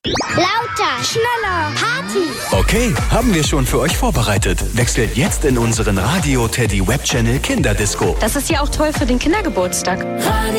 Lauter, schneller, Party. Okay, haben wir schon für euch vorbereitet. Wechselt jetzt in unseren Radio Teddy Web Channel Kinderdisco. Das ist ja auch toll für den Kindergeburtstag. Radio